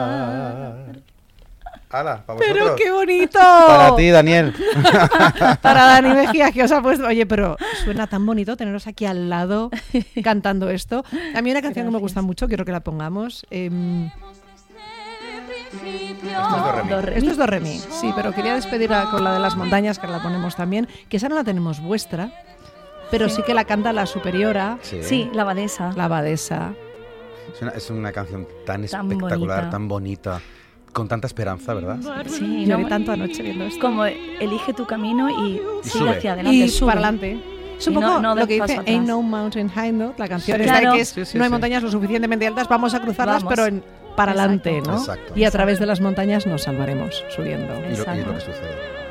¡Hala, para vosotros! ¡Pero qué bonito! Para ti, Daniel. Para Dani Mejías, que os ha puesto... Oye, pero suena tan bonito teneros aquí al lado cantando esto. A mí una canción que me gusta mucho, quiero que la pongamos. Esto es do, re, mi. Esto es do, re, mi. Sí, pero quería despedir con la de las montañas, que la ponemos también, que esa no la tenemos vuestra, pero sí que la canta la superiora. Sí, la abadesa. La abadesa. Es una canción tan espectacular, bonita. tan bonita, con tanta esperanza, ¿verdad? Sí, lloré tanto anoche viendo esto. Como elige tu camino y sigue sube. hacia adelante. Y sube para adelante. Es un poco no lo que des dice paso Ain't atrás. No Mountain High Enough, la canción Sí, esta claro. que es no hay montañas lo suficientemente altas, vamos a cruzarlas, Vamos. pero para Exacto. adelante, ¿no? Exacto. Y a través de las montañas nos salvaremos subiendo. Y lo que Exacto. sucede.